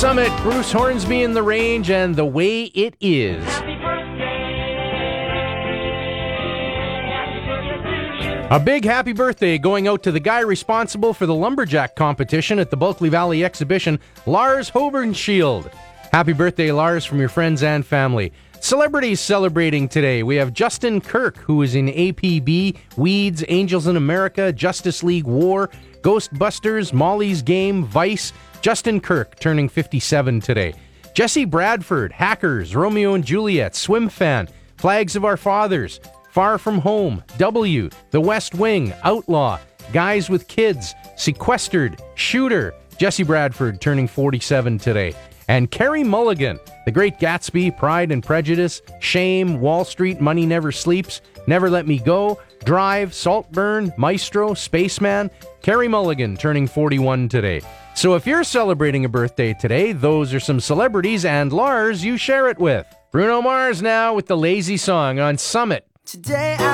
Summit, Bruce Hornsby in the Range, and The Way It Is. A big happy birthday going out to the guy responsible for the lumberjack competition at the Bulkley Valley Exhibition, Lars Hobenschild. Happy birthday, Lars, from your friends and family. Celebrities celebrating today. We have Justin Kirk, who is in APB, Weeds, Angels in America, Justice League War, Ghostbusters, Molly's Game, Vice. Justin Kirk turning 57 today. Jesse Bradford, Hackers, Romeo and Juliet, Swim Fan, Flags of Our Fathers, Far From Home, W, The West Wing, Outlaw, Guys with Kids, Sequestered, Shooter. Jesse Bradford turning 47 today. And Carey Mulligan, The Great Gatsby, Pride and Prejudice, Shame, Wall Street, Money Never Sleeps, Never Let Me Go, Drive, Saltburn, Maestro, Spaceman. Carey Mulligan turning 41 today. So if you're celebrating a birthday today, those are some celebrities, and Lars, you share it with. Bruno Mars now with the Lazy Song on Summit. Today